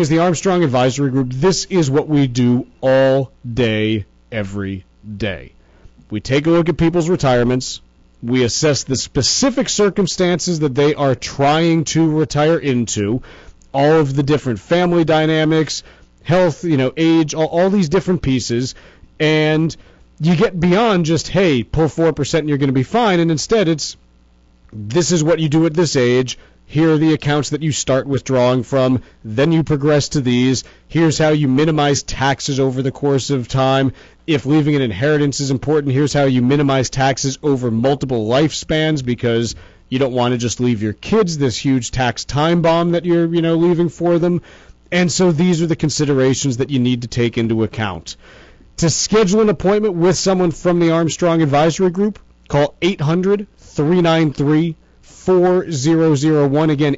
thing is the Armstrong Advisory Group, this is what we do all day, every day. We take a look at people's retirements. We assess the specific circumstances that they are trying to retire into, all of the different family dynamics, health, age, all these different pieces, and you get beyond just, hey, pull 4% and you're going to be fine, and instead this is what you do at this age. Here are the accounts that you start withdrawing from. Then you progress to these. Here's how you minimize taxes over the course of time. If leaving an inheritance is important, here's how you minimize taxes over multiple lifespans, because you don't want to just leave your kids this huge tax time bomb that you're, leaving for them. And so these are the considerations that you need to take into account. To schedule an appointment with someone from the Armstrong Advisory Group, call 800-393-4001. Again,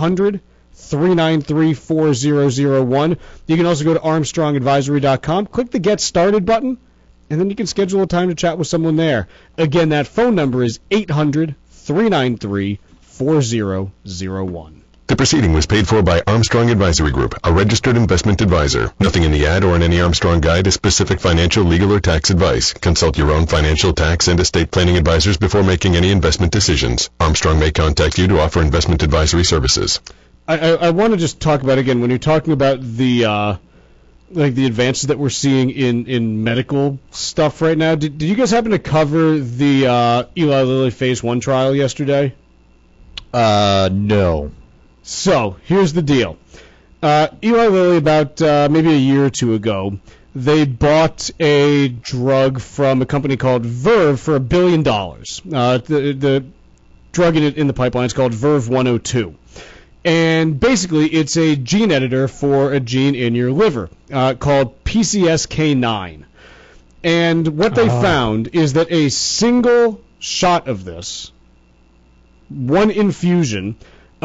800-393-4001. You can also go to armstrongadvisory.com, click the Get Started button, and then you can schedule a time to chat with someone there. Again, that phone number is 800-393-4001. The proceeding was paid for by Armstrong Advisory Group, a registered investment advisor. Nothing in the ad or in any Armstrong guide is specific financial, legal, or tax advice. Consult your own financial, tax, and estate planning advisors before making any investment decisions. Armstrong may contact you to offer investment advisory services. I want to just talk about, again, when you're talking about the the advances that we're seeing in medical stuff right now, did you guys happen to cover the Eli Lilly Phase 1 trial yesterday? No. So, here's the deal. Eli Lilly, about maybe a year or two ago, they bought a drug from a company called Verve for $1 billion. The drug in the pipeline is called Verve 102. And basically, it's a gene editor for a gene in your liver called PCSK9. And what they found is that a single shot of this, one infusion,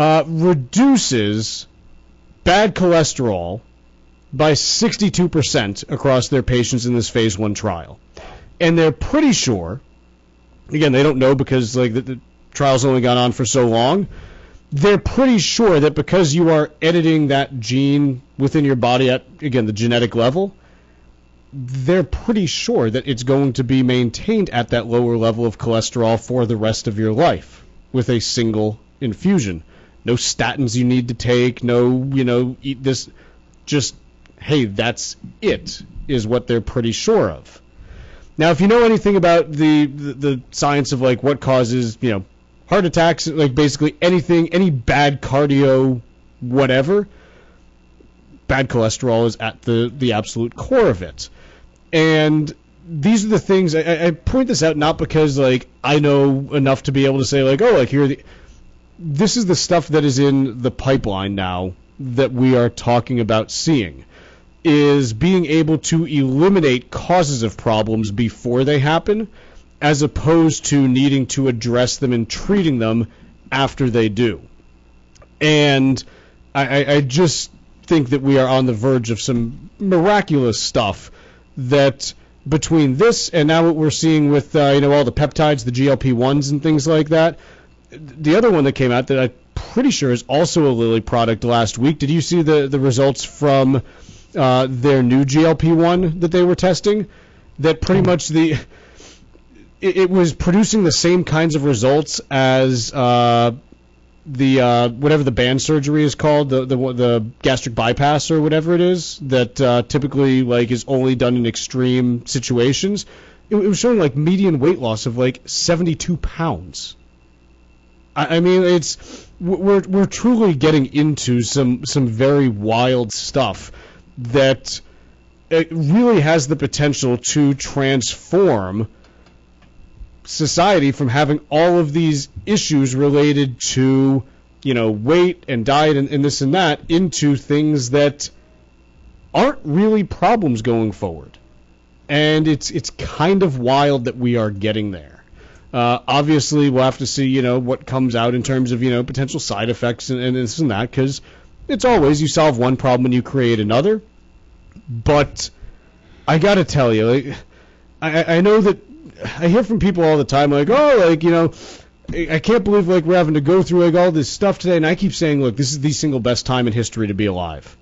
reduces bad cholesterol by 62% across their patients in this Phase 1 trial. And they're pretty sure, again, they don't know because the trial's only gone on for so long, they're pretty sure that because you are editing that gene within your body at, again, the genetic level, they're pretty sure that it's going to be maintained at that lower level of cholesterol for the rest of your life with a single infusion. No statins you need to take, no, eat this. Just, hey, that's it, is what they're pretty sure of. Now, if you know anything about the science of, what causes, heart attacks, basically anything, any bad cardio, whatever, bad cholesterol is at the absolute core of it. And these are the things, I point this out not because, I know enough to be able to say, here are the... This is the stuff that is in the pipeline now that we are talking about seeing, is being able to eliminate causes of problems before they happen, as opposed to needing to address them and treating them after they do. And I just think that we are on the verge of some miraculous stuff that between this and now what we're seeing with all the peptides, the GLP-1s and things like that. The other one that came out that I'm pretty sure is also a Lilly product last week. Did you see the results from their new GLP-1 that they were testing? That pretty much it was producing the same kinds of results as the whatever the band surgery is called, the gastric bypass or whatever it is that typically is only done in extreme situations. It was showing median weight loss of 72 pounds. I mean, we're truly getting into some very wild stuff that it really has the potential to transform society from having all of these issues related to, weight and diet and this and that into things that aren't really problems going forward. And it's kind of wild that we are getting there. Obviously, we'll have to see, what comes out in terms of, potential side effects and this and that, because it's always you solve one problem and you create another. But I got to tell you, I know that I hear from people all the time, I can't believe we're having to go through all this stuff today. And I keep saying, look, this is the single best time in history to be alive.